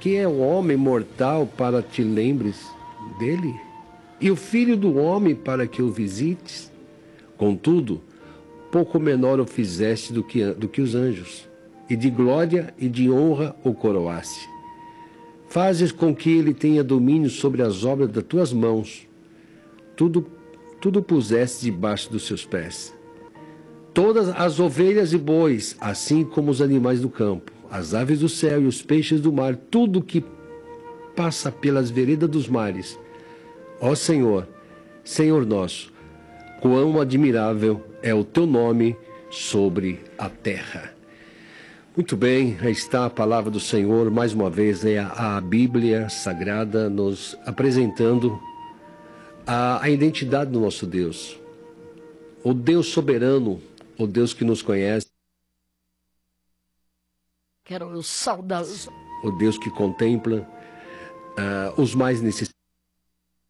que é o homem mortal para te lembres dele? E o filho do homem para que o visites? Contudo, pouco menor o fizeste do que os anjos, e de glória e de honra o coroaste. Fazes com que ele tenha domínio sobre as obras das tuas mãos. Tudo puseste debaixo dos seus pés. Todas as ovelhas e bois, assim como os animais do campo, as aves do céu e os peixes do mar, tudo que passa pelas veredas dos mares. Ó Senhor, Senhor nosso, quão admirável é o teu nome sobre a terra. Muito bem, aí está a palavra do Senhor, mais uma vez, a Bíblia Sagrada nos apresentando a identidade do nosso Deus. O Deus soberano, o Deus que nos conhece. Quero saudar O Deus que contempla os mais necessitados.